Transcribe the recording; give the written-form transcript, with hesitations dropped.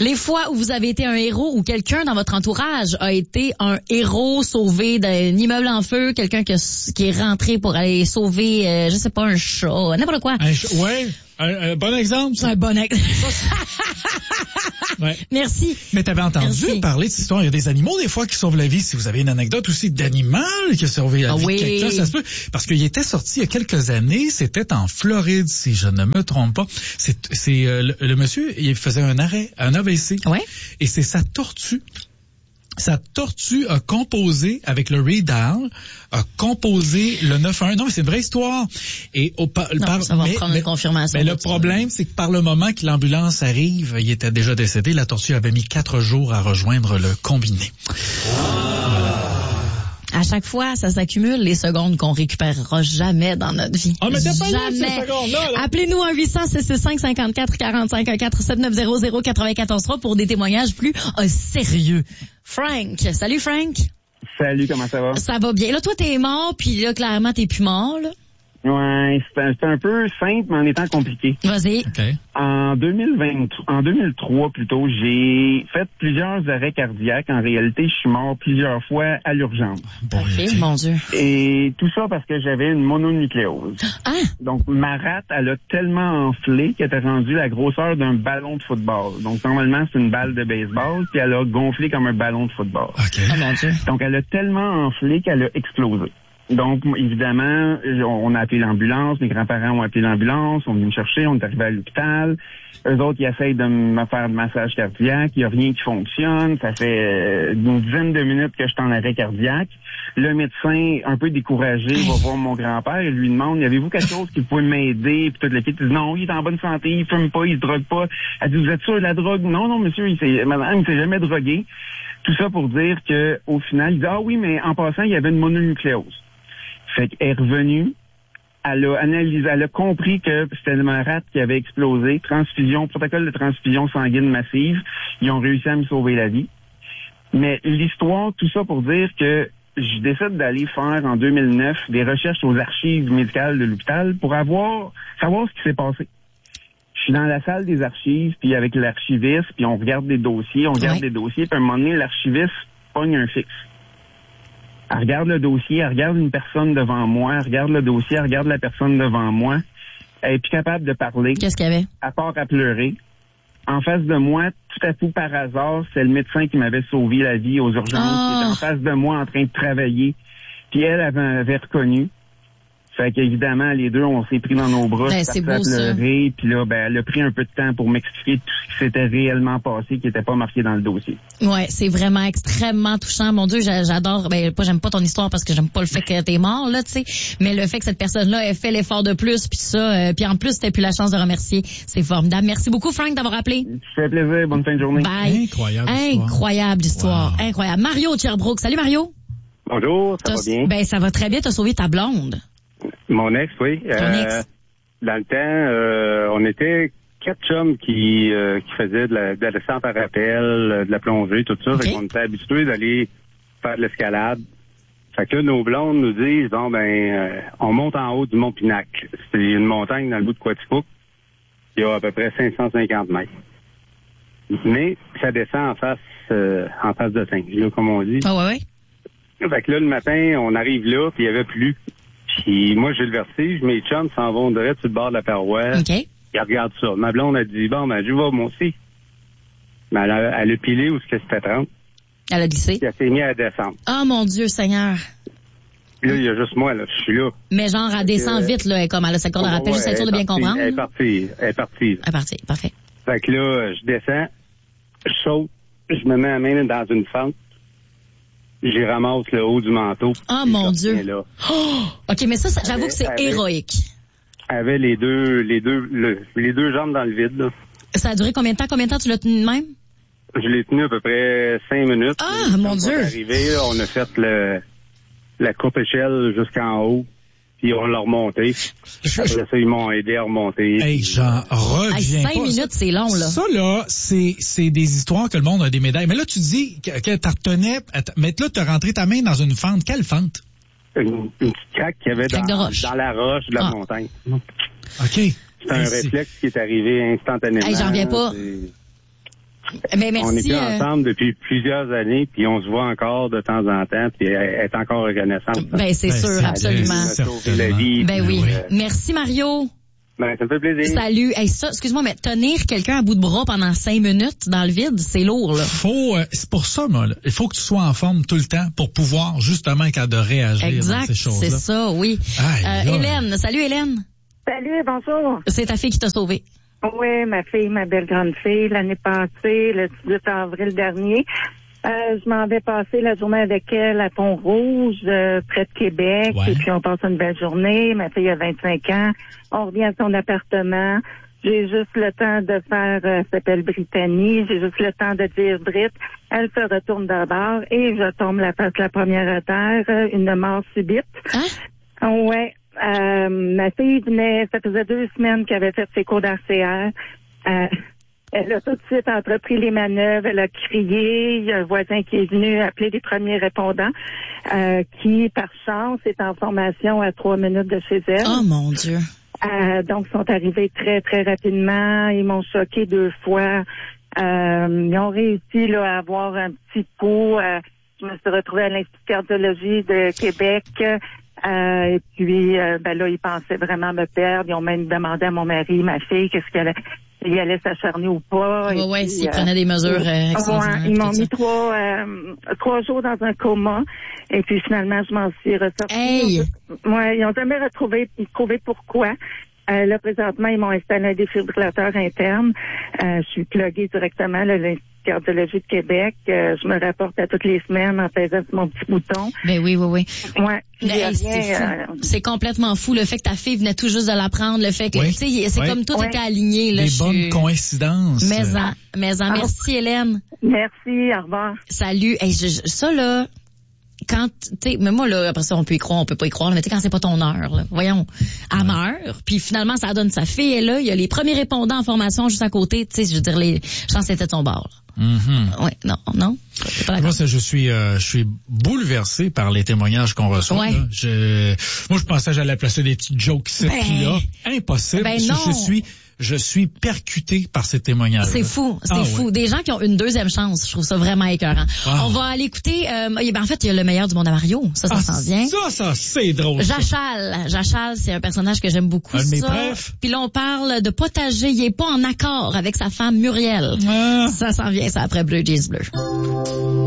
Les fois où vous avez été un héros ou quelqu'un dans votre entourage a été un héros sauvé d'un immeuble en feu, quelqu'un qui est rentré pour aller sauver, je sais pas, un chat, n'importe quoi. Ouais. Un bon exemple. C'est un bon exemple. Ouais. Merci. Mais t'avais entendu parler de cette histoire. Il y a des animaux, des fois, qui sauvent la vie. Si vous avez une anecdote aussi d'animal qui a sauvé la vie de quelqu'un, ça se peut. Parce qu'il était sorti il y a quelques années. C'était en Floride, si je ne me trompe pas. Le monsieur, il faisait un AVC. Ouais. Et c'est sa tortue. Sa tortue a composé avec le radar, a composé le 911. Non, mais c'est une vraie histoire. Et ça va prendre une confirmation. Mais le problème, c'est que par le moment que l'ambulance arrive, il était déjà décédé. La tortue avait mis 4 jours à rejoindre le combiné. À chaque fois, ça s'accumule, les secondes qu'on récupérera jamais dans notre vie. Ah, mais t'as pas jamais. Ces secondes-là, là. Appelez-nous à 800-665-54-45, 1-479-00-943 pour des témoignages plus sérieux. Frank. Salut, Frank. Salut, comment ça va? Ça va bien. Là, toi, t'es mort, puis là, clairement, t'es plus mort, là. Ouais, c'est un peu simple, mais en étant compliqué. Vas-y. Okay. En 2003 plutôt, j'ai fait plusieurs arrêts cardiaques. En réalité, je suis mort plusieurs fois à l'urgence. OK, mon Dieu. Et tout ça parce que j'avais une mononucléose. Ah! Donc, ma rate, elle a tellement enflé qu'elle était rendue la grosseur d'un ballon de football. Donc, normalement, c'est une balle de baseball, puis elle a gonflé comme un ballon de football. OK. Oh, mon Dieu. Donc, elle a tellement enflé qu'elle a explosé. Donc, évidemment, on a appelé l'ambulance, mes grands-parents ont appelé l'ambulance, on est venu me chercher, on est arrivé à l'hôpital. Eux autres, ils essayent de me faire le massage cardiaque, il n'y a rien qui fonctionne. Ça fait une dizaine de minutes que je suis en arrêt cardiaque. Le médecin, un peu découragé, va voir mon grand-père et lui demande, y avez-vous quelque chose qui pouvait m'aider? Puis toute l'équipe dit, non, il est en bonne santé, il fume pas, il se drogue pas. Elle dit, vous êtes sûr de la drogue? Non, monsieur, madame, il s'est jamais drogué. Tout ça pour dire que au final, il dit, ah oui, mais en passant, il y avait une mononucléose. Fait qu'elle est revenue, elle a analysé, elle a compris que c'était ma rate qui avait explosé, protocole de transfusion sanguine massive, ils ont réussi à me sauver la vie. Mais l'histoire, tout ça pour dire que je décide d'aller faire en 2009 des recherches aux archives médicales de l'hôpital pour savoir ce qui s'est passé. Je suis dans la salle des archives, puis avec l'archiviste, puis on regarde des dossiers, puis à un moment donné, l'archiviste pogne un fixe. Elle regarde le dossier, elle regarde une personne devant moi, elle regarde le dossier, elle regarde la personne devant moi. Elle est plus capable de parler. Qu'est-ce qu'il y avait? À part à pleurer. En face de moi, tout à coup par hasard, c'est le médecin qui m'avait sauvé la vie aux urgences. Qui était en face de moi en train de travailler. Puis elle avait reconnu. Fait qu'évidemment, les deux, on s'est pris dans nos bras, c'est beau, pleurer, puis là, elle a pris un peu de temps pour m'expliquer tout ce qui s'était réellement passé, qui n'était pas marqué dans le dossier. Ouais, c'est vraiment extrêmement touchant. Mon Dieu, j'adore, j'aime pas ton histoire parce que j'aime pas le fait que t'es mort, là, tu sais, mais le fait que cette personne-là ait fait l'effort de plus, puis ça, puis en plus, t'as plus la chance de remercier, c'est formidable. Merci beaucoup, Frank, d'avoir appelé. Ça fait plaisir, bonne fin de journée. Bye. Incroyable histoire. Wow. Incroyable. Mario de Sherbrooke. Salut, Mario. Bonjour, ça va bien? Ben, ça va très bien, t'as sauvé ta blonde. Mon ex, oui. Ton ex. Dans le temps, on était 4 chums qui faisaient de la descente à rappel, de la plongée, tout ça. Okay. Fait qu'on était habitués d'aller faire de l'escalade. Fait que là, nos blondes nous disent, on monte en haut du Mont Pinacle. C'est une montagne dans le bout de Quaticook. Il y a à peu près 550 mètres. Mais ça descend en face de Saint, là, comme on dit. Ah ouais. Fait que là, le matin, on arrive là, puis il y avait plu. Puis moi, j'ai le vertige, mes chums s'en vont direct sur le bord de la paroi. OK. Ils regardent ça. Ma blonde a dit, je vais, moi aussi. Mais elle a pilé où c'était 30. Elle a glissé. Puis elle s'est mise à descendre. Oh mon Dieu, Seigneur. Puis là, il y a juste moi, là. Je suis là. Mais genre, elle descend vite, là. Elle a sa corde à rappel, juste être sûr de bien comprendre. Elle est partie. Parfait. Fait que là, je descends, je saute, je me mets la main dans une fente. J'y ramasse le haut du manteau. Oh mon Dieu. Là. Oh! OK, mais ça j'avoue que c'est héroïque. Avait les deux jambes dans le vide, là. Ça a duré combien de temps? Combien de temps tu l'as tenu de même? Je l'ai tenu à peu près 5 minutes. Ah, mon Dieu. Arrivé, là, on a fait la coupe échelle jusqu'en haut. Puis on l'a remonté. Après ça, ils m'ont aidé à remonter. Hey, j'en reviens 5 minutes, c'est long, là. Ça, là, c'est des histoires que le monde a des médailles. Mais là, tu dis que t'en retenais, mais là, t'as rentré ta main dans une fente. Quelle fente? Une petite craque qu'il y avait dans la roche de la montagne. OK. C'est un réflexe qui est arrivé instantanément. Hey, j'en reviens pas. Ben, merci. On est plus ensemble depuis plusieurs années, puis on se voit encore de temps en temps, puis elle est encore reconnaissante. Ben, c'est sûr, absolument. La vie, ben oui. Merci, Mario. Ben, ça me fait plaisir. Salut. Hey, ça, excuse-moi, mais tenir quelqu'un à bout de bras pendant 5 minutes dans le vide, c'est lourd, là. C'est pour ça, moi, là. Il faut que tu sois en forme tout le temps pour pouvoir, justement, de réagir à ces choses-là. C'est ça, oui. Hélène. Salut, Hélène. Salut, bonjour. C'est ta fille qui t'a sauvé. Oui, ma fille, ma belle grande fille, l'année passée, le 18 avril dernier. Je m'en vais passer la journée avec elle à Pont-Rouge, près de Québec, et puis on passe une belle journée. Ma fille a 25 ans. On revient à son appartement. J'ai juste le temps de faire, elle s'appelle Brittany, j'ai juste le temps de dire Brit. Elle se retourne d'abord et je tombe la première à terre, une mort subite. Hein? Ouais. Ma fille venait, ça faisait 2 semaines qu'elle avait fait ses cours d'RCR. Elle a tout de suite entrepris les manœuvres, elle a crié, il y a un voisin qui est venu appeler les premiers répondants, qui, par chance, est en formation à 3 minutes de chez elle. Oh mon Dieu! Donc, ils sont arrivés très, très rapidement. Ils m'ont choqué 2 fois. Ils ont réussi là, à avoir un petit coup. Je me suis retrouvée à l'Institut de cardiologie de Québec. Et puis, ben là, ils pensaient vraiment me perdre. Ils ont même demandé à mon mari, ma fille, il allait s'acharner ou pas. Oui, s'ils prenaient des mesures extraordinaires. Ils m'ont mis 3 jours dans un coma. Et puis, finalement, je m'en suis ressortie. Hey! Ouais, ils ont jamais trouvé pourquoi. Là, présentement, ils m'ont installé un défibrillateur interne. Je suis pluguée directement à l'Institut de cardiologie de Québec. Je me rapporte à toutes les semaines en faisant mon petit bouton. Ben oui. Ouais. C'est complètement fou le fait que ta fille venait tout juste de l'apprendre, le fait que tu sais, c'est comme tout était aligné là. Des bonnes coïncidences. Mais merci Hélène. Merci, au revoir. Salut. Hey, ça là. Quand, tu sais, mais moi, là, après ça, on peut y croire, on peut pas y croire, mais tu sais, quand c'est pas ton heure, là, voyons, elle meurt, puis finalement, ça donne sa fille, et là, il y a les premiers répondants en formation juste à côté, tu sais, je veux dire, les chances étaient de son bord. Mm-hmm. Oui, non. Moi, je suis bouleversé par les témoignages qu'on reçoit. Ouais. Là. Moi, je pensais que j'allais placer des petits jokes ici puis là. Impossible. Non. Je suis percuté par ces témoignages. C'est fou, fou. Ouais. Des gens qui ont une deuxième chance, je trouve ça vraiment écœurant. Wow. On va aller écouter, en fait, il y a le meilleur du monde à Mario. Ça s'en vient. Ça, c'est drôle. Jachal, c'est un personnage que j'aime beaucoup. Un de mes brefs. Puis là, on parle de potager. Il est pas en accord avec sa femme Muriel. Ça s'en vient, ça après Bleu Jeans Bleu.